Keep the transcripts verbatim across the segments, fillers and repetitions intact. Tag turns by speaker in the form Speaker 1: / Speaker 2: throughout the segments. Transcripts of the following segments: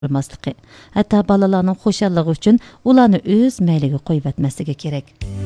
Speaker 1: Masligi. Hatta balalarning xo'shalligi uchun ularni o'z mayliga qo'yib etmasligi kerak.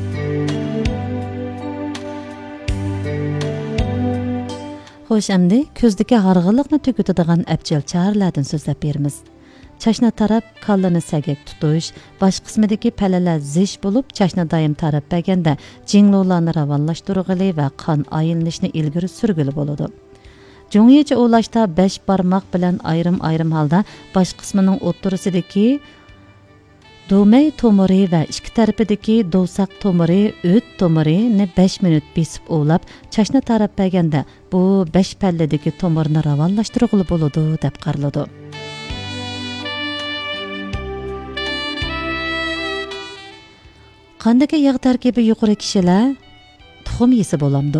Speaker 1: Xo'sh, endi ko'zdagi harg'inlikni tugutadigan abjal choralardan so'zlab beramiz. Chashna tarab kallani sagak tutish, bosh qismidagi palalar zish bo'lib, chashna doim tarab berganda jinglolarni ravonlashtirg'ili va qon aylanishni ilgari surgili bo'ladi. Jo'ngyicha o'lashda besh barmoq bilan ayrim-ayrim holda bosh qismining o'ttirisidagi do'may tomiri va ikki tarafidagi do'saq tomiri, o't tomirini besh minut besib o'lab, chashna tarab berganda bu besh palladagi tomirni ravonlashtirg'ili bo'ladi deb qaraladi. Qandagi yog' tarkibi yuqori kishilar tuxum yesa bo'lamdi.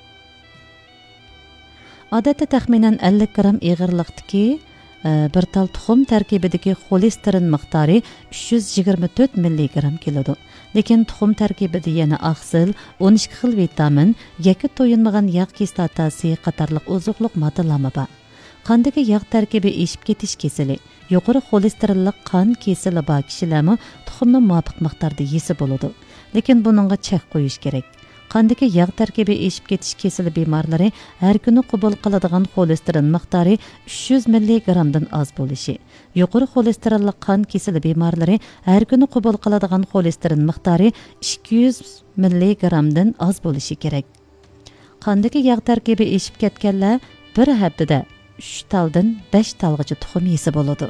Speaker 1: Odatda taxminan ellik gramm ig'irlikdagi bir tal tuxum tarkibidagi xolesterin miqdori uch yuz yigirma to'rt milligramm keladi. Lekin tuxum tarkibida yana oqsil, o'n ikki xil vitamin, yakka to'yinmagan yog' kislotasi qatorliq ozuqliq moddalar bor. Qandagi yog' tarkibi eshib ketish kasali, yuqori xolesterinli qon kasali bor kishilarmi tuxumni muvofiq miqdorda yesa bo'ladi. Lekin buningga chek qo'yish kerak. Qandagi yog' tarkibi eshib ketish kasali bemorlari har kuni qabul qiladigan xolesterin miqdori uch yuz milligrammdan oz bo'lishi. Yuqori xolesterinli qon kasali bemorlari har kuni qabul qiladigan xolesterin miqdori ikki yuz milligrammdan oz bo'lishi kerak. Qandagi yog' tarkibi eshib ketganlar bir haftada uch taldan besh talgacha tuxum yesa bo'ladi.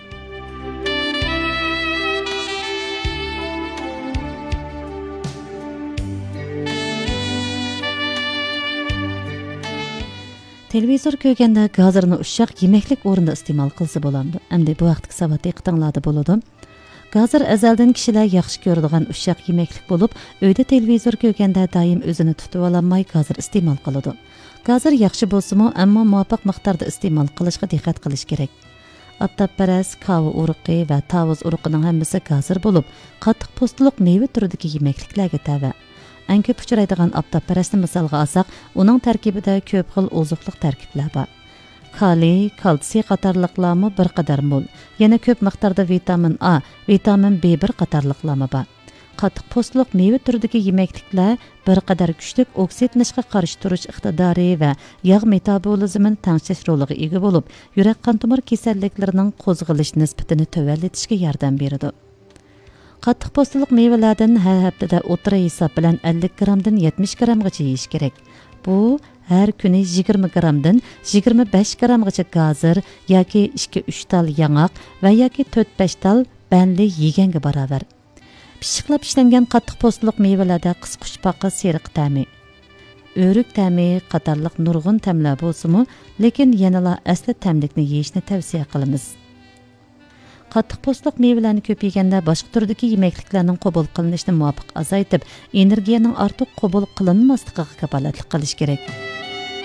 Speaker 1: Televizor ko'rganda gazirni ushshaq yemeklik o'rnida iste'mol qilsa bo'ladi. Endi bu vaqtga savat iqtinglarda bo'ladi. Gazir azaldan kishilar yaxshi ko'radigan ushshaq yemeklik bo'lib, uyda televizor ko'rganda doim o'zini tutib ololmay gazir iste'mol qiladi. Gazir yaxshi bo'lsa-mu, ammo muvofiq miqdorda iste'mol qilishga diqqat qilish kerak. Ottapparas, kava urug'i va tavuz urug'ining hammasi gazir bo'lib, qattiq postliq meva turidagi yemekliklarga tava. Eng ko'p uchraydigan ottapparasni misolga olsak, uning tarkibida ko'p xil ozuqliq tarkiblar bor. Kaliy, kalsiy qatorliqlarmi bir qadar mo'l. Yana ko'p miqdorda vitamin A, vitamin B bir qatorliqlarmi bor. Qattiq postliq meva turidagi yemekliklar bir qadar kuchli oksidlanishga qarshi turish iqtidori va yog' metabolizmini tanqish roliga ega bo'lib, yurak qon tomir kasalliklarining qo'zg'alish nisbatini tuvallatishga yordam beradi. Qattiq postliq mevalardan har haftada o'tira hisob bilan ellik grammdan yetmish grammgacha yeyish kerak. Bu har kuni yigirma grammdan yigirma besh grammgacha gazir yoki ikki uch tal yong'oq va yoki to'rt besh tal banli yeganga barobar. Pishiqlab ishlangan qattiq postliq mevalarda qisquchpaqi seriq ta'mi, o'rik ta'mi qatorliq nurg'un ta'mlar bo'lsa-mu, lekin yanala asli ta'mlikni yeyishni tavsiya qilamiz. Qattiq postliq mevalarni ko'p yeganda boshqa turdagi yemekliklarning qabul qilinishini muvofiq azaytib, energiyaning ortiq qabul qilinmasligiga kafolatlik qilish kerak.